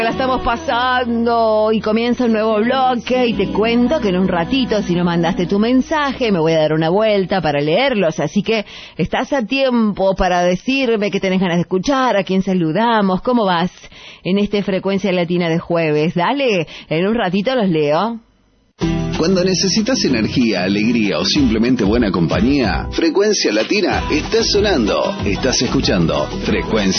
La estamos pasando y comienza un nuevo bloque y te cuento que en un ratito, si no mandaste tu mensaje, me voy a dar una vuelta para leerlos, así que estás a tiempo para decirme qué tenés ganas de escuchar, a quién saludamos, cómo vas en esta Frecuencia Latina de jueves. Dale, en un ratito los leo. Cuando necesitas energía, alegría o simplemente buena compañía, Frecuencia Latina está sonando. Estás escuchando Frecuencia